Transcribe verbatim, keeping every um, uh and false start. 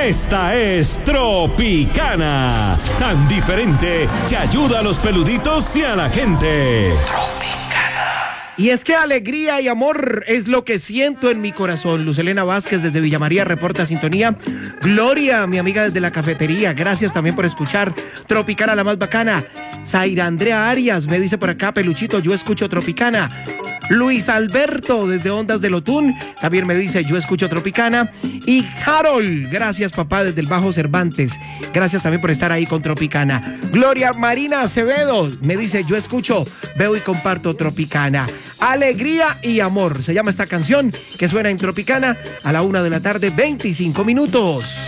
Esta es Tropicana, tan diferente que ayuda a los peluditos y a la gente. Y es que alegría y amor es lo que siento en mi corazón. Luz Elena Vázquez desde Villa María reporta sintonía. Gloria, mi amiga desde la cafetería, gracias también por escuchar Tropicana, la más bacana. Zaira Andrea Arias me dice por acá, Peluchito, yo escucho Tropicana. Luis Alberto desde Ondas del Otún también me dice, yo escucho Tropicana. Y Harold, gracias papá desde el Bajo Cervantes, gracias también por estar ahí con Tropicana. Gloria Marina Acevedo me dice, yo escucho, veo y comparto Tropicana. Alegría y amor se llama esta canción que suena en Tropicana a la una de la tarde, veinticinco minutos.